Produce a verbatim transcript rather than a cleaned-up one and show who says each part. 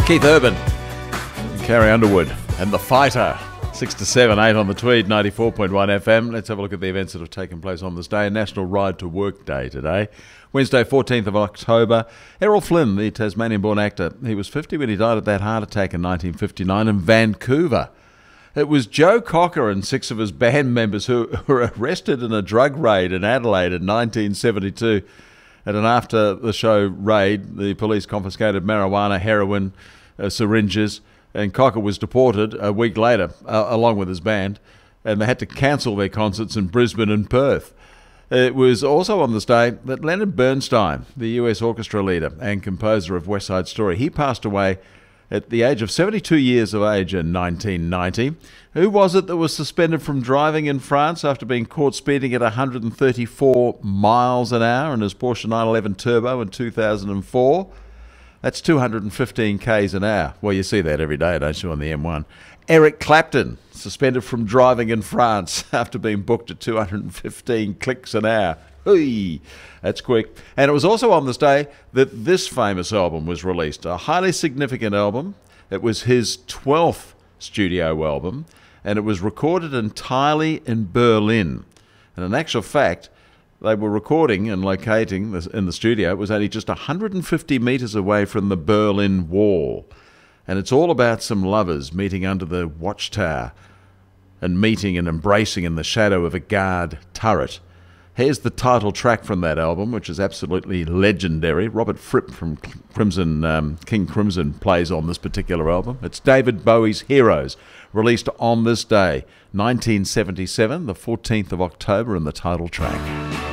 Speaker 1: Keith Urban, and Carrie Underwood, and The Fighter. Six to seven, eight on the Tweed, ninety-four point one F M. Let's have a look at the events that have taken place on this day. National Ride to Work Day today. Wednesday, fourteenth of October. Errol Flynn, the Tasmanian-born actor, he was fifty when he died of that heart attack in nineteen fifty-nine in Vancouver. It was Joe Cocker and six of his band members who were arrested in a drug raid in Adelaide in nineteen seventy-two. At an after-the-show raid, the police confiscated marijuana, heroin, uh, syringes, and Cocker was deported a week later, uh, along with his band, and they had to cancel their concerts in Brisbane and Perth. It was also on this day that Leonard Bernstein, the U S orchestra leader and composer of West Side Story, he passed away at the age of seventy-two years of age in nineteen ninety. Who was it that was suspended from driving in France after being caught speeding at one hundred thirty-four miles an hour in his Porsche nine eleven Turbo in two thousand four? That's two hundred fifteen kays an hour. Well, you see that every day, don't you, on the M one. Eric Clapton, suspended from driving in France after being booked at two hundred fifteen clicks an hour. Hey, that's quick. And it was also on this day that this famous album was released, a highly significant album. It was his twelfth studio album, and it was recorded entirely in Berlin. And in actual fact, they were recording and locating this in the studio. It was only just one hundred fifty metres away from the Berlin Wall. And it's all about some lovers meeting under the watchtower and meeting and embracing in the shadow of a guard turret. Here's the title track from that album, which is absolutely legendary. Robert Fripp from Crimson, um, King Crimson plays on this particular album. It's David Bowie's Heroes, released on this day, nineteen seventy-seven, the fourteenth of October, in the title track.